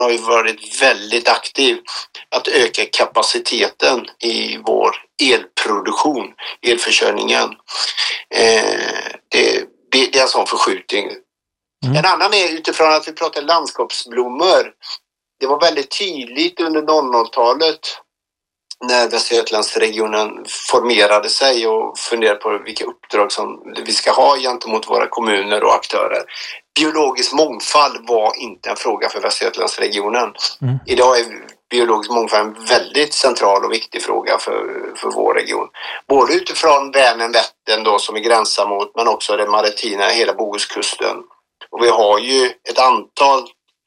har ju varit väldigt aktiv att öka kapaciteten i vår elproduktion, elförsörjningen. Det är en sån förskjutning. En annan är utifrån att vi pratar landskapsblommor. Det var väldigt tydligt under 00-talet när Västra Götalandsregionen formerade sig och funderade på vilka uppdrag som vi ska ha gentemot våra kommuner och aktörer. Biologisk mångfald var inte en fråga för Västra Götalandsregionen. Idag är biologisk mångfald en väldigt central och viktig fråga för vår region. Både utifrån Vänern, Vättern då, som är gränsar mot, men också det maritima, hela Bohuskusten. Och vi har ju ett antal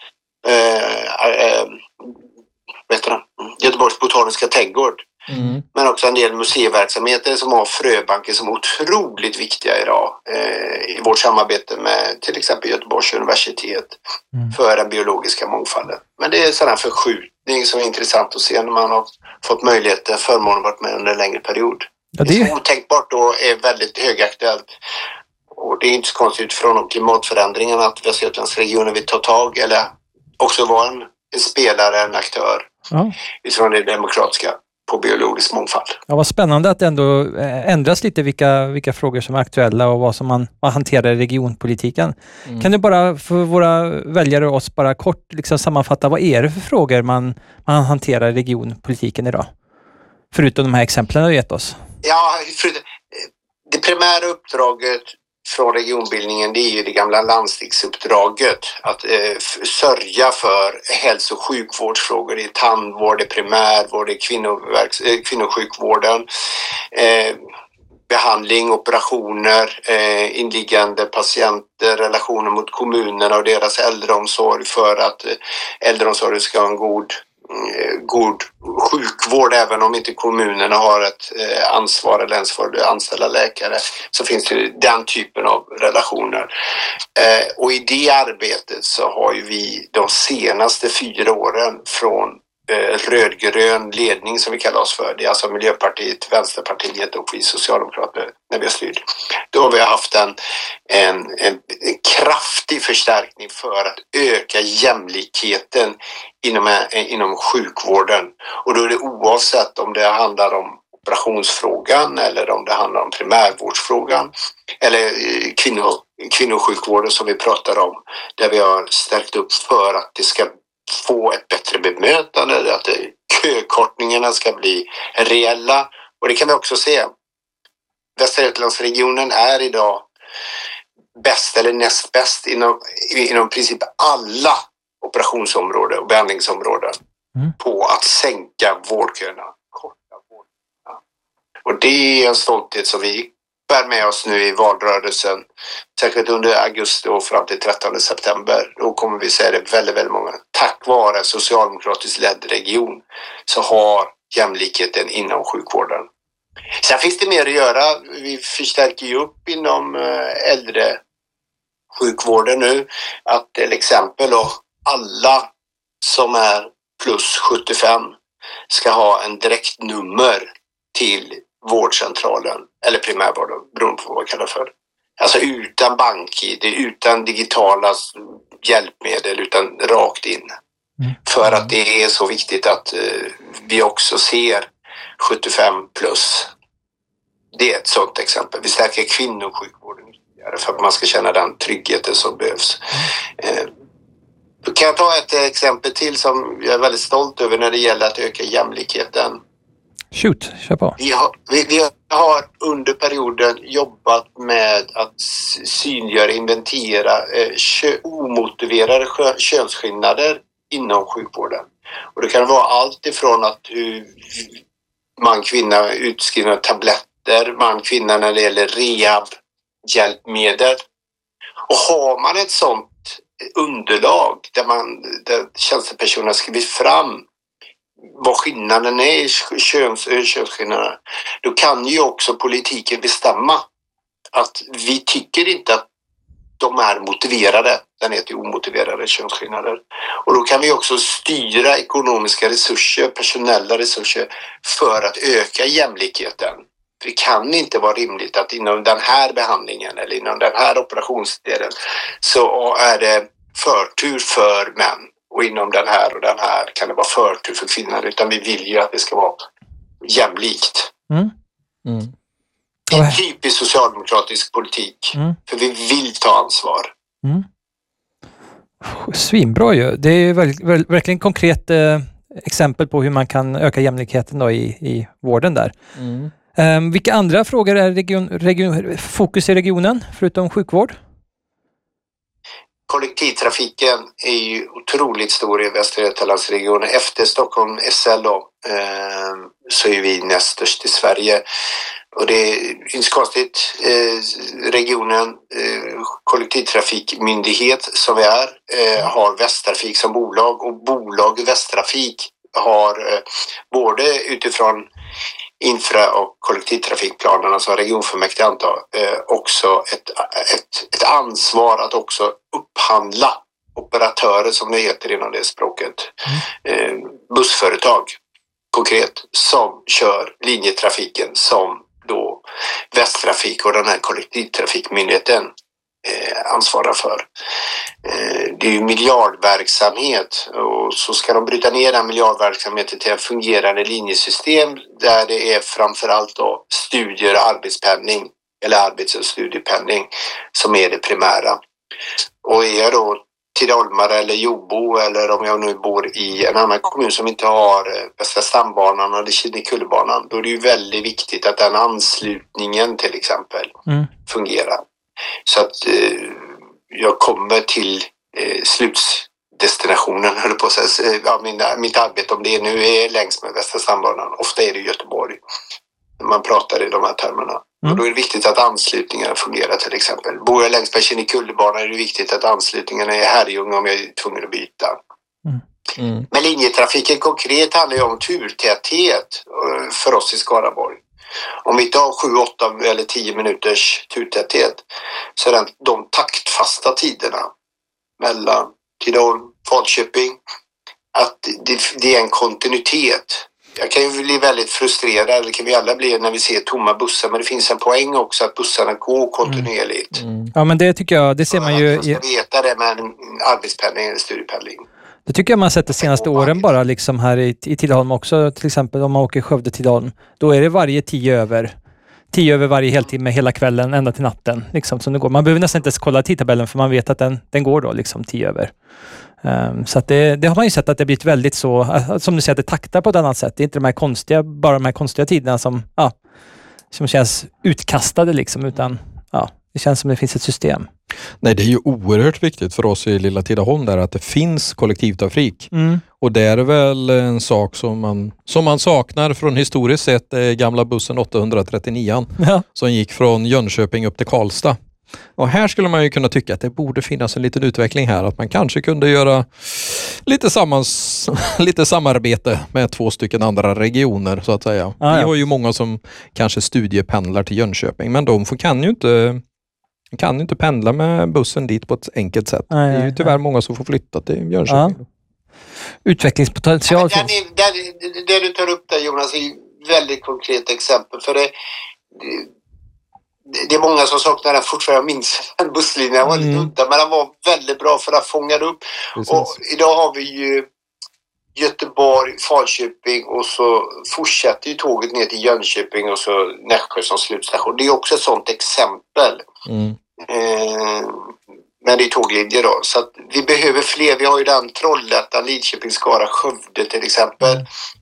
Göteborgs botaniska trädgård. Men också en del museiverksamheter som har fröbanker som är otroligt viktiga idag i vårt samarbete med till exempel Göteborgs universitet för den biologiska mångfalden. Men det är en sån här förskjutning som är intressant att se när man har fått möjligheten, förmånen varit med under en längre period. Ja, det är otänkbart då är väldigt högaktuellt. Och det är inte så konstigt från klimatförändringarna att Västra Götalandsregionen vill ta tag eller också vara en spelare, en aktör utifrån det demokratiska på biologisk mångfald. Ja, vad spännande att det ändå ändras lite vilka frågor som är aktuella och vad som man hanterar i regionpolitiken. Kan du bara för våra väljare och oss bara kort liksom sammanfatta, vad är det för frågor man hanterar i regionpolitiken idag? Förutom de här exemplen du har gett oss. Ja, det primära uppdraget från regionbildningen, det är ju det gamla landstingsuppdraget att sörja för hälso- och sjukvårdsfrågor i tandvård, i primärvård, i kvinnosjukvården, behandling, operationer, inliggande patienter, relationer mot kommunerna och deras äldreomsorg för att äldreomsorgen ska ha en god sjukvård. Även om inte kommunerna har ett ansvar eller ens för att anställa läkare, så finns det den typen av relationer. Och i det arbetet så har ju vi de senaste 4 åren från rödgrön ledning, som vi kallar oss för, det är alltså Miljöpartiet, Vänsterpartiet och vi socialdemokrater när vi har styrt. Då har vi haft en kraftig förstärkning för att öka jämlikheten inom sjukvården. Och då är det oavsett om det handlar om operationsfrågan eller om det handlar om primärvårdsfrågan eller kvinnosjukvården som vi pratar om, där vi har stärkt upp för att det ska få ett bättre bemötande, att kökortningarna ska bli reella. Och det kan vi också se. Västra Götalandsregionen är idag bäst eller näst bäst inom princip alla operationsområden och behandlingsområden på att sänka vårdköerna, korta vårdköerna. Och det är en stolthet som vi bär med oss nu i valrörelsen, särskilt under augusti och fram till 13 september. Då kommer vi säga det väldigt, väldigt många. Tack vare socialdemokratiskt ledd region så har jämlikheten inom sjukvården. Sen finns det mer att göra. Vi förstärker ju upp inom äldresjukvården nu. Att till exempel då, alla som är plus 75 ska ha en direktnummer till vårdcentralen eller primärvården, beroende på vad man kallar för. Alltså utan bank-id, utan digitala hjälpmedel, utan rakt in. För att det är så viktigt att vi också ser 75 plus. Det är ett sådant exempel. Vi stärker kvinnosjukvården ytterligare för att man ska känna den tryggheten som behövs. Då kan jag ta ett exempel till som jag är väldigt stolt över när det gäller att öka jämlikheten. Shoot, kör på. Vi har under perioden jobbat med att synliggöra, inventera omotiverade könsskillnader inom sjukvården. Och det kan vara allt ifrån att man-kvinna utskrivna tabletter, man-kvinna när det gäller rehab-hjälpmedel. Och har man ett sånt underlag där tjänstepersonerna skrivit fram vad skillnaden är i könsskillnaderna, då kan ju också politiken bestämma att vi tycker inte att de är motiverade. Den heter ju omotiverade könsskillnader. Och då kan vi också styra ekonomiska resurser, personella resurser för att öka jämlikheten. Det kan inte vara rimligt att inom den här behandlingen eller inom den här operationsdelen så är det förtur för män och inom den här och den här kan det vara förtur för kvinnor, utan vi vill ju att det ska vara jämlikt. Det är typisk socialdemokratisk politik, för vi vill ta ansvar. Svinbra ju. Det är verkligen konkret exempel på hur man kan öka jämlikheten då i vården där. Vilka andra frågor är fokus i regionen förutom sjukvård? Kollektivtrafiken är ju otroligt stor i Västra Götalandsregionen. Efter Stockholm SL då, så är vi näst störst i Sverige. Och det är inte så konstigt. Regionen, kollektivtrafikmyndighet som vi är, har Västtrafik som bolag, och bolag Västtrafik har både utifrån infra- och kollektivtrafikplanerna som regionfullmäktige antar också ett ansvar att också upphandla operatörer, som det heter inom det språket, bussföretag konkret, som kör linjetrafiken som då Västtrafik och den här kollektivtrafikmyndigheten ansvarar för. Det är ju miljardverksamhet, och så ska de bryta ner den miljardverksamheten till en fungerande linjesystem där det är framförallt då studier, arbetspendling eller arbets- och studiependling som är det primära. Och är jag då tidaholmare eller Jobo, eller om jag nu bor i en annan kommun som inte har Västra stambanan eller Kinnekullebanan, då är det ju väldigt viktigt att den anslutningen till exempel fungerar. Så att jag kommer till slutdestinationen, höll på att säga. Ja, mitt arbete, om det nu är längs med Västra stambanan, ofta är det Göteborg när man pratar i de här termerna. Och då är det viktigt att anslutningarna fungerar till exempel. Bor jag längs med Kinnekullebanan är det viktigt att anslutningarna är Herrljunga om jag är tvungen att byta. Men linjetrafiken konkret handlar ju om turtäthet för oss i Skaraborg. Om vi inte har 7, 8 eller 10 minuters turtäthet, så är de taktfasta tiderna mellan Tidaholm, Falköping, att det är en kontinuitet. Jag kan ju bli väldigt frustrerad, eller kan vi alla bli, när vi ser tomma bussar, men det finns en poäng också att bussarna går kontinuerligt. Ja, men det tycker jag, det ser man ju. Man ska veta det med en arbetspendling eller studiependling. Det tycker jag man sett de senaste åren bara liksom här i Tidaholm också, till exempel om man åker Skövde Tidaholm, då är det varje 10 över varje heltimme hela kvällen ända till natten liksom, som det går. Man behöver nästan inte ens kolla tidtabellen, för man vet att den går då liksom 10 över. Så att det har man ju sett att det blivit väldigt så, som du säger, att det taktar på ett annat sätt. Det är inte bara de här konstiga tiderna som känns utkastade liksom, utan det känns som det finns ett system. Nej, det är ju oerhört viktigt för oss i lilla Tidaholm där att det finns kollektivtrafik. Och det är väl en sak som man saknar från historiskt sett, gamla bussen 839 som gick från Jönköping upp till Karlstad. Och här skulle man ju kunna tycka att det borde finnas en liten utveckling här, att man kanske kunde göra lite samarbete med 2 stycken andra regioner så att säga. Vi har ju många som kanske studiependlar till Jönköping, men de kan ju inte pendla med bussen dit på ett enkelt sätt. Det är ju tyvärr många som får flytta till Jönköping. Utvecklingspotential. Det du tar upp där, Jonas, är ett väldigt konkret exempel, för det är många som saknar den fortfarande. Jag minns en busslinje, den var lite udda, men den var väldigt bra för att fånga upp. Precis. Och idag har vi ju Göteborg, Falköping, och så fortsätter ju tåget ner till Jönköping och så Nässjö som slutstation. Det är också ett sånt exempel. Men det är tåglinjer då. Så att vi behöver fler. Vi har ju den Trollhättan, Lidköping, Skara, Skövde till exempel.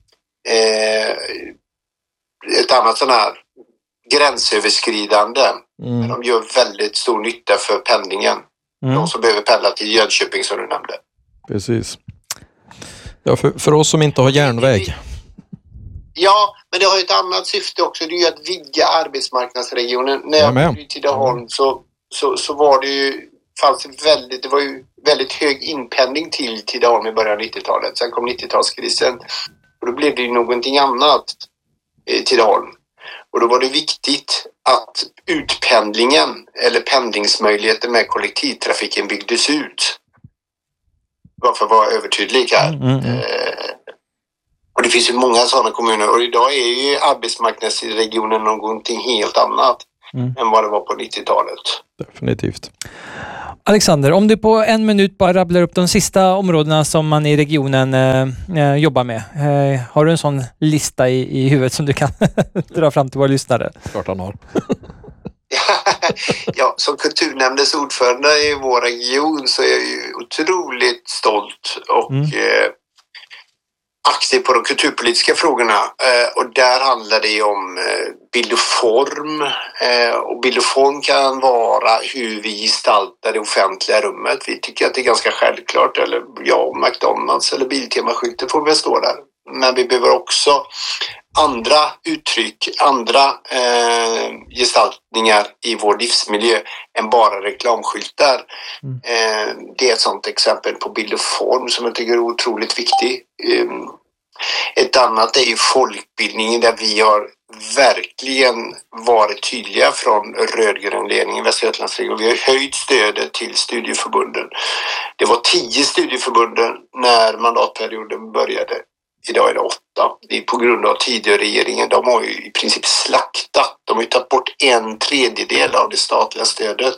Ett annat sån här gränsöverskridande. De gör väldigt stor nytta för pendlingen. De som behöver pendla till Jönköping som du nämnde. Precis. Ja, för oss som inte har järnväg. Ja, men det har ju ett annat syfte också. Det är ju att vidga arbetsmarknadsregionen. När jag var i Tidaholm så var det ju, det var ju väldigt hög inpendling till Tidaholm i början av 90-talet. Sen kom 90-talskrisen och då blev det ju någonting annat i Tidaholm. Och då var det viktigt att utpendlingen eller pendlingsmöjligheten med kollektivtrafiken byggdes ut. Varför vara övertydlig här? Och det finns ju många sådana kommuner, och idag är ju arbetsmarknadsregionen någonting helt annat än vad det var på 90-talet. Definitivt. Alexander, om du på en minut bara rabblar upp de sista områdena som man i regionen jobbar med. Har du en sån lista i huvudet som du kan dra fram till våra lyssnare? Klart han har. Ja, som kulturnämndens ordförande i vår region så är jag ju otroligt stolt och aktiv på de kulturpolitiska frågorna. Och där handlar det om bild och form. Och bild och form kan vara hur vi gestaltar det offentliga rummet. Vi tycker att det är ganska självklart. Eller McDonalds eller Biltema-skylten får väl stå där. Men vi behöver också andra uttryck, andra gestaltningar i vår livsmiljö än bara reklamskyltar. Det är ett sådant exempel på bild och form som jag tycker är otroligt viktig. Ett annat är ju folkbildningen där vi har verkligen varit tydliga från rödgrön ledning i Västra Götalandsregionen. Vi har höjt stödet till studieförbunden. Det var 10 studieförbunden när mandatperioden började. Idag är det 8. Det är på grund av tidigare regeringen. De har ju i princip slaktat. De har ju tagit bort 1/3 av det statliga stödet.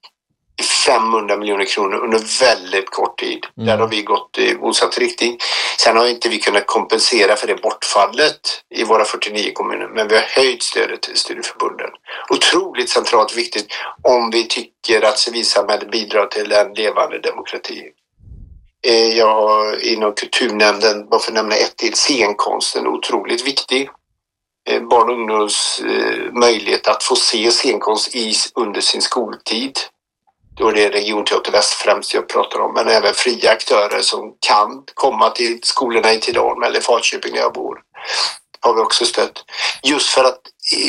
500 miljoner kronor under väldigt kort tid. Där har vi gått i motsatt riktning. Sen har inte vi kunnat kompensera för det bortfallet i våra 49 kommuner. Men vi har höjt stödet till studieförbunden. Otroligt centralt viktigt om vi tycker att civilsamhället bidrar till en levande demokrati. Jag har inom kulturnämnden, bara för att nämna ett till, scenkonsten otroligt viktig. Barn och ungdoms möjlighet att få se scenkonst under sin skoltid. Då är det Regionteater Väst främst jag pratar om, men även fria aktörer som kan komma till skolorna i Tidaholm eller Falköping där jag bor. Har vi också stött. Just för att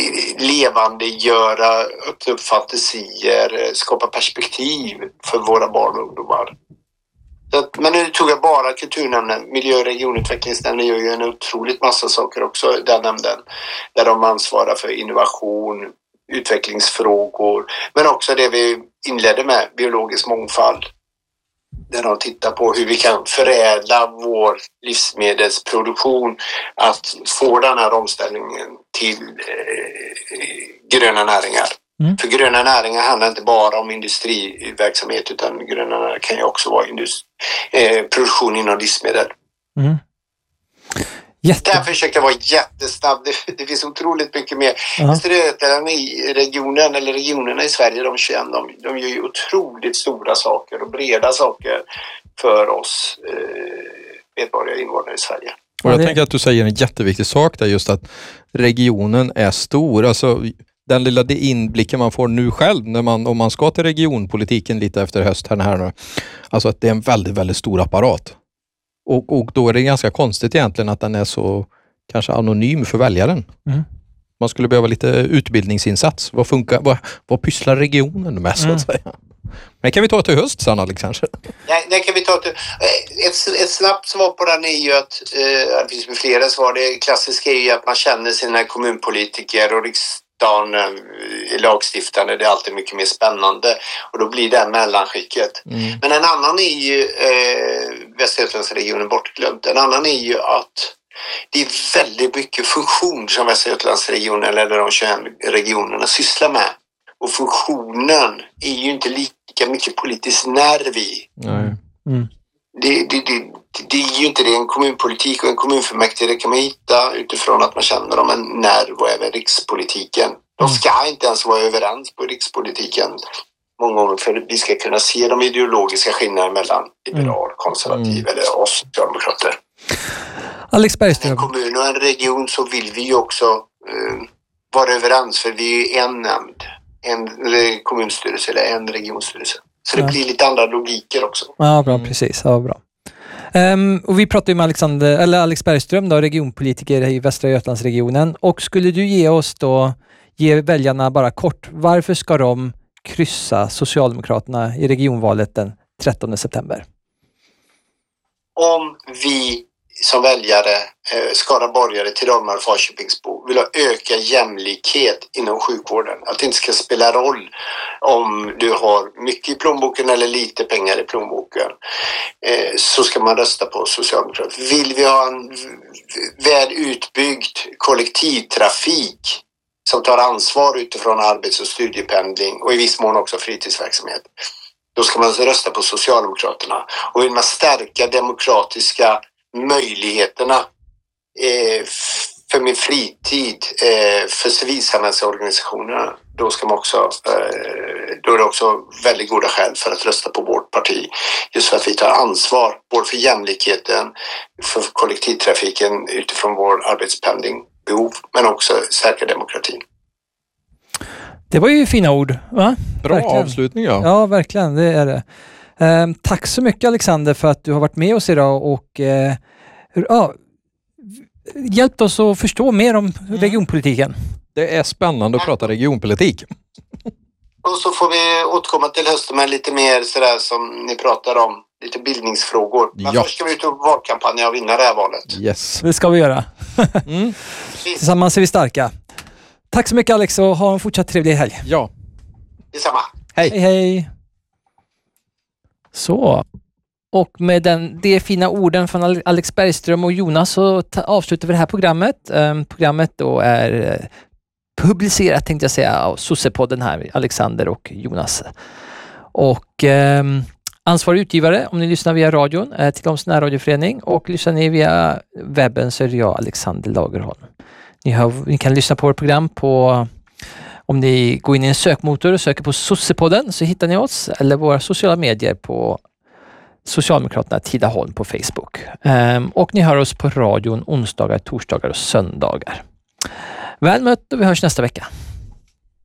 levandegöra, öppna upp fantasier, skapa perspektiv för våra barn och ungdomar. Men nu tog jag bara kulturnämnden. Miljö- och regionutvecklingsnämnden gör ju en otroligt massa saker också, den nämnden. Där de ansvarar för innovation, utvecklingsfrågor, men också det vi inledde med, biologisk mångfald. Där de tittar på hur vi kan förädla vår livsmedelsproduktion att få den här omställningen till gröna näringar. För gröna näringar handlar inte bara om industriverksamhet, utan gröna näringar kan ju också vara produktion inom livsmedel. Där försöker jag vara jättesnabb. Det finns otroligt mycket mer. Regionen eller regionerna i Sverige, de gör ju otroligt stora saker och breda saker för oss medborgare invånare i Sverige. Och jag tänker att du säger en jätteviktig sak där, just att regionen är stor. Alltså den lilla inblicken man får nu själv om man ska till regionpolitiken lite efter hösten här nu. Alltså att det är en väldigt, väldigt stor apparat. Och då är det ganska konstigt egentligen att den är så kanske anonym för väljaren. Man skulle behöva lite utbildningsinsats. Vad pysslar regionen med så att säga? Men kan vi ta till höst, Sanna, kanske? Det kan vi ta till. Ett snabbt svar på den är ju att det finns flera svar. Det klassiska är ju att man känner sina kommunpolitiker och riksdagen lagstiftande. Det är alltid mycket mer spännande och då blir det mellanskicket. Men en annan är ju Västra Götalandsregionen bortglömt. En annan är ju att det är väldigt mycket funktion som Västra Götalandsregionen eller de 21 regionerna sysslar med. Och funktionen är ju inte lika mycket politisk nerv i. Det är ju inte det. En kommunpolitik och en kommunfullmäktige, det kan man hitta utifrån att man känner dem en nerv, och även rikspolitiken. De ska inte ens vara överens på rikspolitiken många gånger för att vi ska kunna se de ideologiska skillnaderna mellan liberal, konservativ eller oss socialdemokrater. Alex Bergström. En kommun och en region så vill vi ju också vara överens, för vi är en nämnd, en kommunstyrelse eller en regionstyrelse. Så det blir lite andra logiker också. Ja, bra, precis. Ja, bra. Och vi pratar ju med Alex Bergström, då, regionpolitiker i Västra Götalandsregionen. Och skulle du ge väljarna bara kort, varför ska de kryssa Socialdemokraterna i regionvalet den 13 september? Om vi som väljare, skaraborgare, tidaholmare och Falköpingsbo vill ha ökad jämlikhet inom sjukvården. Att det inte ska spela roll om du har mycket i plånboken eller lite pengar i plånboken. Så ska man rösta på Socialdemokraterna. Vill vi ha en väl utbyggd kollektivtrafik som tar ansvar utifrån arbets- och studiependling och i viss mån också fritidsverksamhet. då ska man rösta på Socialdemokraterna. Och vill man stärka demokratiska möjligheterna för min fritid, för civilsamhällsorganisationerna, då är det också väldigt goda skäl för att rösta på vårt parti. Just för att vi tar ansvar både för jämlikheten, för kollektivtrafiken utifrån vår arbetspendlingbehov, men också säkra demokratin. Det var ju fina ord, va? Bra verkligen. Avslutning, ja. Ja, verkligen, det är det. Tack så mycket Alexander för att du har varit med oss idag och hjälpt oss att förstå mer om regionpolitiken. Det är spännande att prata regionpolitik. Och så får vi återkomma till hösten med lite mer sådär som ni pratar om, lite bildningsfrågor. Men först ska vi ut och valkampanja och vinna det här valet. Yes. Det ska vi göra. Tillsammans är vi starka. Tack så mycket Alex och ha en fortsatt trevlig helg. Ja. Detsamma. Hej. Hej. Så. Och med de fina orden från Alex Bergström och Jonas så avslutar vi det här programmet. Programmet då är publicerat, tänkte jag säga, av Sossepodden här, Alexander och Jonas. Och ansvarig utgivare, om ni lyssnar via radion, till Tills närradioförening, och lyssnar ni via webben så är det jag, Alexander Lagerholm. Ni kan lyssna på vårt program om ni går in i en sökmotor och söker på Sossepodden så hittar ni oss, eller våra sociala medier på Socialdemokraterna Tidaholm på Facebook. Och ni hör oss på radion onsdagar, torsdagar och söndagar. Väl mött och vi hörs nästa vecka.